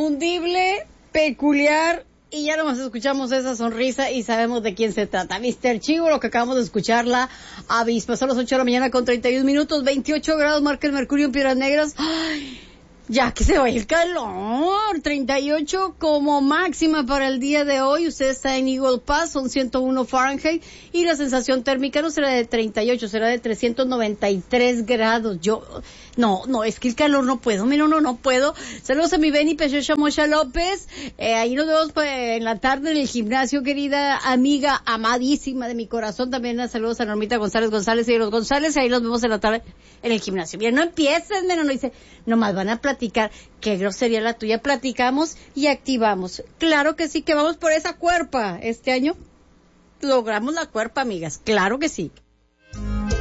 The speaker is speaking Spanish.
inconfundible, peculiar, y ya nomás escuchamos esa sonrisa y sabemos de quién se trata. Mr. Chivo, lo que acabamos de escuchar, la avispa. Son las 8 de la mañana con 31 minutos, 28 grados marca el mercurio en Piedras Negras. ¡Ay! Ya que se vaya el calor, 38 como máxima para el día de hoy. Usted está en Eagle Pass, son 101 Fahrenheit, y la sensación térmica no será de 38, será de 393 grados. No, es que el calor no puedo, no puedo. Saludos a mi Benny Pechocha Mocha López, ahí nos vemos en la tarde en el gimnasio, querida amiga, amadísima de mi corazón. También saludos a Normita González y los González, ahí nos vemos en la tarde en el gimnasio. Bien, no empieces, no dice, nomás van a platicar. Qué grosería la tuya. Platicamos y activamos. Claro que sí, que vamos por esa cuerpa. Este año logramos la cuerpa, amigas. Claro que sí.